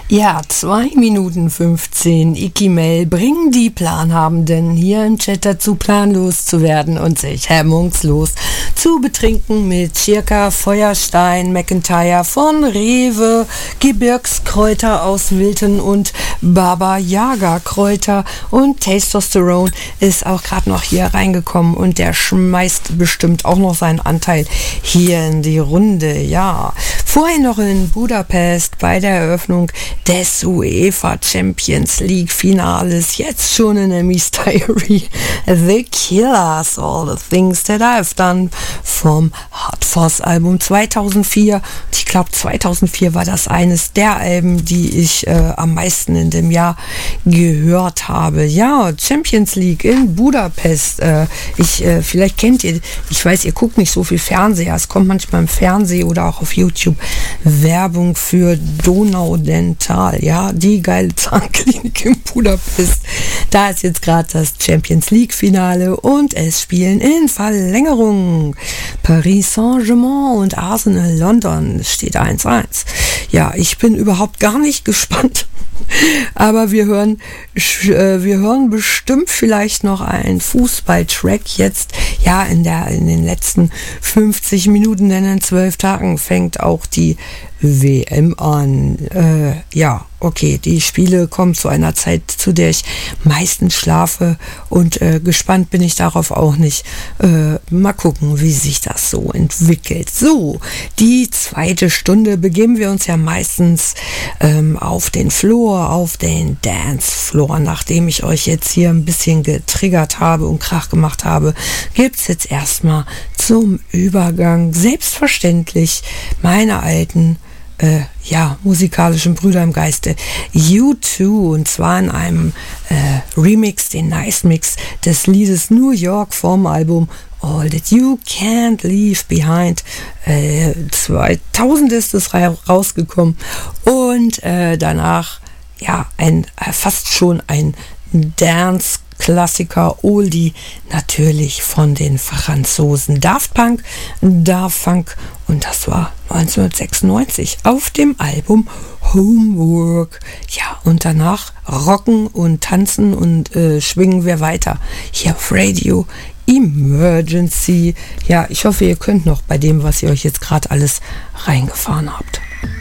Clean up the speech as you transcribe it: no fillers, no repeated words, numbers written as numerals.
Ja, 2 Minuten 15. Ikimel bringen die Planhabenden hier im Chat dazu, planlos zu werden und sich hemmungslos zu betrinken mit Circa, Feuerstein, McIntyre von Rewe, Gebirgskräuter aus Wilton und Baba Yaga Kräuter, und Testosterone ist auch gerade noch hier reingekommen und der schmeißt bestimmt auch noch seinen Anteil hier in die Runde. Ja, vorhin noch in Budapest bei der Eröffnung des UEFA Champions League Finales, jetzt schon in Emmy's Diary, The Killers, All the Things That I've Done vom Hot Fuzz Album 2004. Ich glaube 2004 war das eines der Alben, die ich am meisten in dem Jahr gehört habe. Ja, Champions League in Budapest. Vielleicht kennt ihr, ich weiß, ihr guckt nicht so viel Fernseher, es kommt manchmal im Fernsehen oder auch auf YouTube Werbung für Donaudental, ja, die geile Zahnklinik in Budapest. Da ist jetzt gerade das Champions League Finale und es spielen in Verlängerung Paris Saint-Germain und Arsenal London. Es steht 1-1. Ja, ich bin überhaupt gar nicht gespannt. Aber wir hören bestimmt vielleicht noch einen Fußballtrack jetzt, ja, in den letzten 50 Minuten, denn in 12 Tagen fängt auch die WM an. Ja, okay, die Spiele kommen zu einer Zeit, zu der ich meistens schlafe, und gespannt bin ich darauf auch nicht. Mal gucken, wie sich das so entwickelt. So, die zweite Stunde begeben wir uns ja meistens auf den Floor, auf den Dancefloor. Nachdem ich euch jetzt hier ein bisschen getriggert habe und Krach gemacht habe, gibt's jetzt erstmal zum Übergang selbstverständlich meine alten musikalischen Brüder im Geiste, U2, und zwar in einem Remix, den Nice Mix des Liedes New York vom Album All That You Can't Leave Behind. 2000 ist es rausgekommen, und danach fast schon ein Dance-Klassiker, Oldie, natürlich von den Franzosen Daft Punk, und das war 1996 auf dem Album Homework. Ja, und danach rocken und tanzen und schwingen wir weiter hier auf Radio Emergency. Ja, ich hoffe, ihr könnt noch bei dem, was ihr euch jetzt gerade alles reingefahren habt.